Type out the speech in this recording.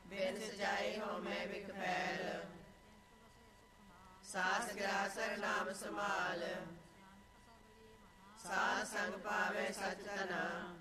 ਬਿਨ ਸਜਾਏ ਹਉਮੈ ਬਿਖ ਫੈਲ। ਸਾਸ ਗ੍ਰਾਸਰ ਨਾਮ ਸੰਭਾਲ। ਸਾਧ ਸੰਗ ਪਾਵੈ ਸਚ ਧਨਾ।